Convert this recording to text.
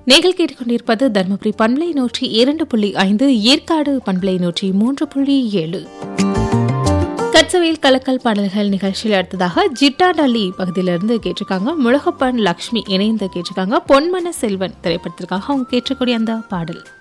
நீங்கள் கேட்டுக்கொண்டிருப்பது தர்மபுரி பண்பலை 102.5, ஏற்காடு பண்பலை 103.7. கட்சவையில் கலக்கல் பாடல்கள் நிகழ்ச்சியில் அடுத்ததாக ஜிட்டாடலி பகுதியிலிருந்து கேட்டிருக்காங்க. முழகப்பன் லக்ஷ்மி இணைந்து கேட்டிருக்காங்க. பொன்மன செல்வன் திரைப்படத்திற்காக அவங்க கேட்டக்கூடிய அந்த பாடல்.